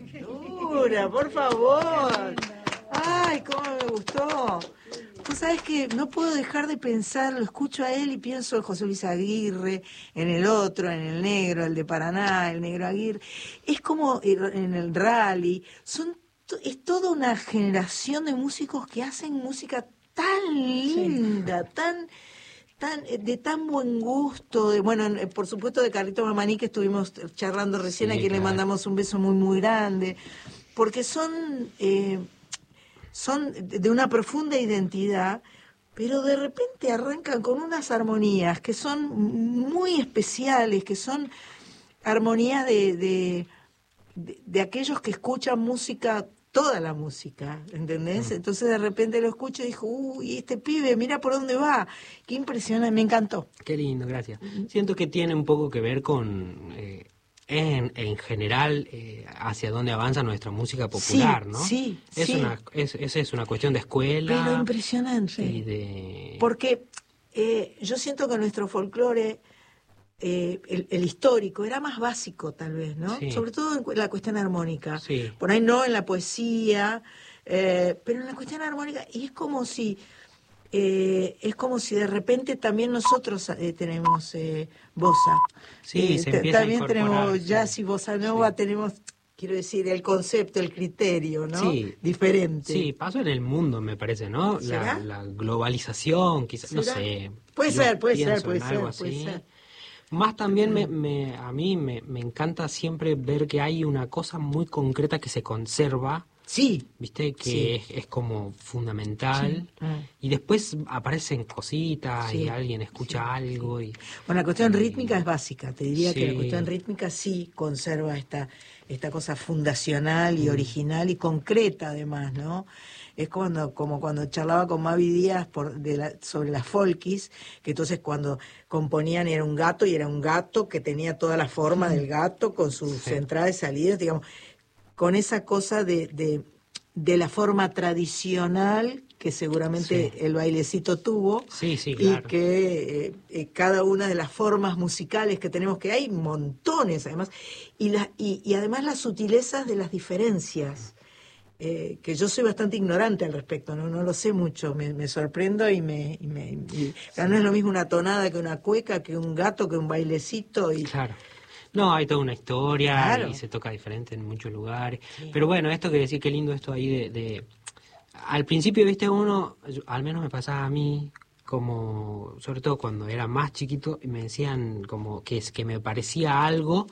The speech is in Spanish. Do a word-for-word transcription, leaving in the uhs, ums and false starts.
Dura, por favor. Ay, cómo me gustó. Tú sabes que no puedo dejar de pensar, lo escucho a él y pienso en José Luis Aguirre, en el otro, en el negro, el de Paraná, el negro Aguirre. Es como en el rally. Son, es toda una generación de músicos que hacen música tan linda, sí. tan... Tan, de tan buen gusto, de, bueno, por supuesto de Carlito Mamani, que estuvimos charlando recién, sí, a quien claro. le mandamos un beso muy muy grande, porque son eh, son de una profunda identidad, pero de repente arrancan con unas armonías que son muy especiales, que son armonías de, de, de, de aquellos que escuchan música, toda la música, ¿entendés? Mm. Entonces de repente lo escucho y dijo, uy, este pibe, mira por dónde va, qué impresionante, me encantó. Qué lindo, gracias. Siento que tiene un poco que ver con, eh, en, en general, eh, hacia dónde avanza nuestra música popular, sí, ¿no? Sí, es sí. Una, es, es, es una cuestión de escuela. Pero impresionante. Y de... Porque eh, yo siento que nuestro folclore... Eh, el, el histórico era más básico tal vez, ¿no? Sí. Sobre todo en la cuestión armónica. Sí. Por ahí no en la poesía, eh, pero en la cuestión armónica, y es como si eh, es como si de repente también nosotros eh, tenemos eh, bossa. Sí, eh, se t- empieza también a incorporar, tenemos jazz sí. y bossa nova, Sí. tenemos, quiero decir, el concepto, el criterio, ¿no? Sí. Diferente. Sí, pasó en el mundo, me parece, ¿no? La, la globalización, quizás, no sé. Puede Yo ser, puede ser, pienso puede en algo ser, puede así. ser. Más también me, me, a mí me, me encanta siempre ver que hay una cosa muy concreta que se conserva, sí, ¿viste? Que sí. es, es como fundamental, sí. mm. y después aparecen cositas sí, y alguien escucha sí, algo. Sí. Y, bueno, la cuestión y, rítmica es básica, te diría sí. que la cuestión rítmica sí conserva esta, esta cosa fundacional y mm. original y concreta además, ¿no? Es cuando, como cuando charlaba con Mavi Díaz por, de la, sobre las folkis, que entonces cuando componían era un gato y era un gato que tenía toda la forma del gato con sus sí. entradas y salidas, digamos, con esa cosa de, de, de la forma tradicional que seguramente sí. el bailecito tuvo, sí, sí, claro. y que eh, eh, cada una de las formas musicales que tenemos, que hay montones además, y, la, y, y además las sutilezas de las diferencias. Eh, que yo soy bastante ignorante al respecto, no no lo sé mucho, me, me sorprendo y me... Y me y, sí. No es lo mismo una tonada que una cueca, que un gato, que un bailecito. Y... Claro. No, hay toda una historia claro. y se toca diferente en muchos lugares. Sí. Pero bueno, esto que decir, qué lindo esto ahí de... de... Al principio, viste, uno, al menos me pasaba a mí, como, sobre todo cuando era más chiquito, me decían como que, que me parecía algo...